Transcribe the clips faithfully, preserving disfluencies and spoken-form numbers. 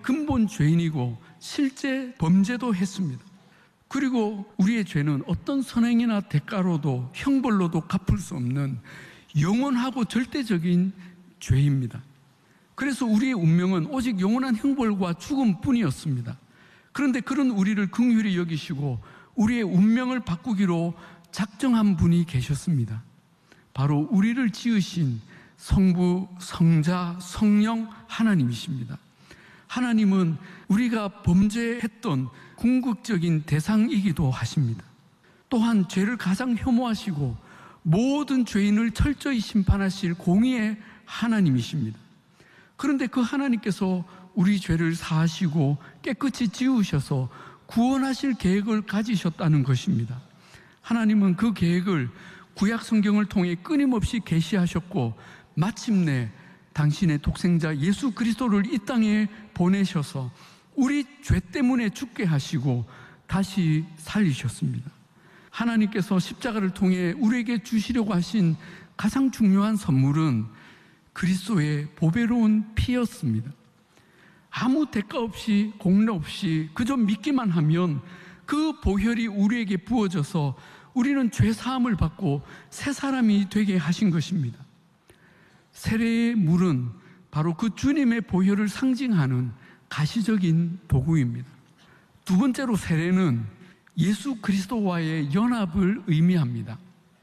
근본 죄인이고 실제 범죄도 했습니다. 그리고 우리의 죄는 어떤 선행이나 대가로도 형벌로도 갚을 수 없는 영원하고 절대적인 죄입니다. 그래서 우리의 운명은 오직 영원한 형벌과 죽음뿐이었습니다. 그런데 그런 우리를 긍휼히 여기시고 우리의 운명을 바꾸기로 작정한 분이 계셨습니다. 바로 우리를 지으신 성부, 성자, 성령 하나님이십니다. 하나님은 우리가 범죄했던 궁극적인 대상이기도 하십니다. 또한 죄를 가장 혐오하시고 모든 죄인을 철저히 심판하실 공의의 하나님이십니다. 그런데 그 하나님께서 우리 죄를 사하시고 깨끗이 지우셔서 구원하실 계획을 가지셨다는 것입니다. 하나님은 그 계획을 구약 성경을 통해 끊임없이 계시하셨고 마침내 당신의 독생자 예수 그리스도를 이 땅에 보내셔서 우리 죄 때문에 죽게 하시고 다시 살리셨습니다. 하나님께서 십자가를 통해 우리에게 주시려고 하신 가장 중요한 선물은 그리스도의 보배로운 피였습니다. 아무 대가 없이 공로 없이 그저 믿기만 하면 그 보혈이 우리에게 부어져서 우리는 죄 사함을 받고 새 사람이 되게 하신 것입니다. 세례의 물은 바로 그 주님의 보혈을 상징하는 가시적인 도구입니다. 두 번째로 세례는 예수 그리스도와의 연합을 의미합니다.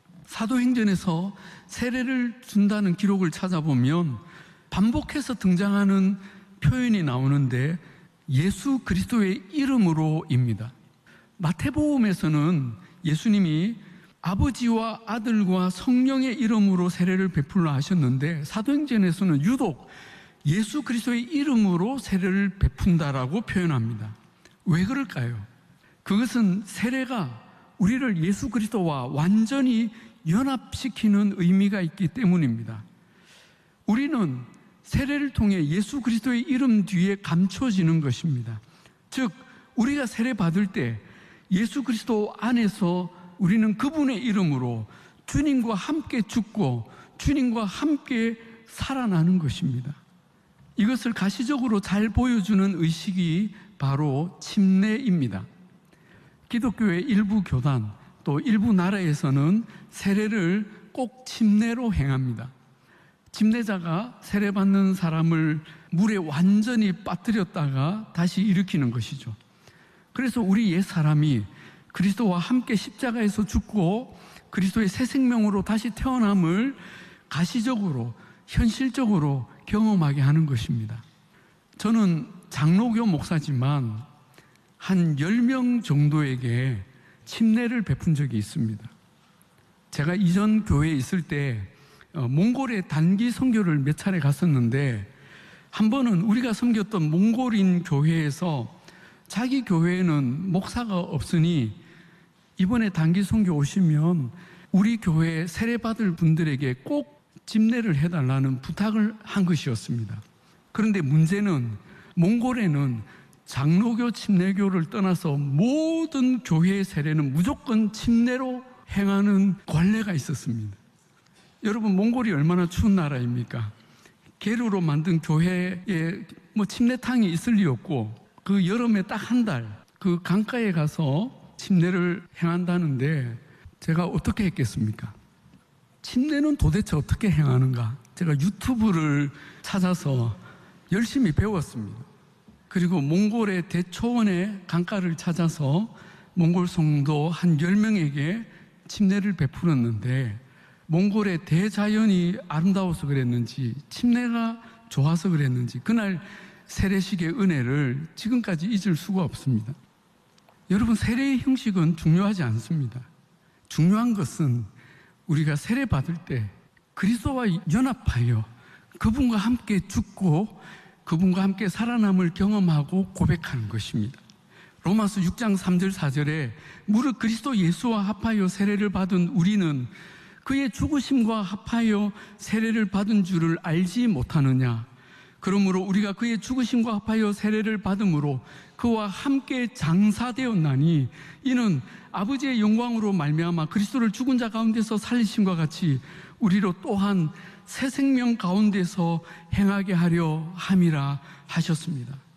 사도행전에서 세례를 준다는 기록을 찾아보면 반복해서 등장하는 표현이 나오는데 예수 그리스도의 이름으로입니다. 마태복음에서는 예수님이 아버지와 아들과 성령의 이름으로 세례를 베풀라 하셨는데 사도행전에서는 유독 예수 그리스도의 이름으로 세례를 베푼다라고 표현합니다. 왜 그럴까요? 그것은 세례가 우리를 예수 그리스도와 완전히 연합시키는 의미가 있기 때문입니다. 우리는 세례를 통해 예수 그리스도의 이름 뒤에 감춰지는 것입니다. 즉 우리가 세례 받을 때 예수 그리스도 안에서 우리는 그분의 이름으로 주님과 함께 죽고 주님과 함께 살아나는 것입니다. 이것을 가시적으로 잘 보여주는 의식이 바로 침례입니다. 기독교의 일부 교단 또 일부 나라에서는 세례를 꼭 침례로 행합니다. 침례자가 세례받는 사람을 물에 완전히 빠뜨렸다가 다시 일으키는 것이죠. 그래서 우리 옛사람이 그리스도와 함께 십자가에서 죽고 그리스도의 새 생명으로 다시 태어남을 가시적으로 현실적으로 경험하게 하는 것입니다. 저는 장로교 목사지만 한 열 명 정도에게 침례를 베푼 적이 있습니다. 제가 이전 교회에 있을 때 몽골에 단기 선교를 몇 차례 갔었는데 한 번은 우리가 섬겼던 몽골인 교회에서 자기 교회에는 목사가 없으니 이번에 단기 선교 오시면 우리 교회에 세례받을 분들에게 꼭 집례를 해달라는 부탁을 한 것이었습니다. 그런데 문제는 몽골에는 장로교, 침례교를 떠나서 모든 교회의 세례는 무조건 침례로 행하는 관례가 있었습니다. 여러분, 몽골이 얼마나 추운 나라입니까? 게르로 만든 교회에 뭐 침례탕이 있을 리 없고 그 여름에 딱 한 달 그 강가에 가서 침례를 행한다는데 제가 어떻게 했겠습니까? 침례는 도대체 어떻게 행하는가? 제가 유튜브를 찾아서 열심히 배웠습니다. 그리고 몽골의 대초원의 강가를 찾아서 몽골 성도 한 열 명에게 침례를 베풀었는데 몽골의 대자연이 아름다워서 그랬는지 침례가 좋아서 그랬는지 그날 세례식의 은혜를 지금까지 잊을 수가 없습니다. 여러분, 세례의 형식은 중요하지 않습니다. 중요한 것은 우리가 세례 받을 때 그리스도와 연합하여 그분과 함께 죽고 그분과 함께 살아남을 경험하고 고백하는 것입니다. 로마서 육 장 삼 절 사 절에 무릇 그리스도 예수와 합하여 세례를 받은 우리는 그의 죽으심과 합하여 세례를 받은 줄을 알지 못하느냐. 그러므로 우리가 그의 죽으심과 합하여 세례를 받음으로 그와 함께 장사되었나니 이는 아버지의 영광으로 말미암아 그리스도를 죽은 자 가운데서 살리심과 같이 우리로 또한 새 생명 가운데서 행하게 하려 함이라 하셨습니다.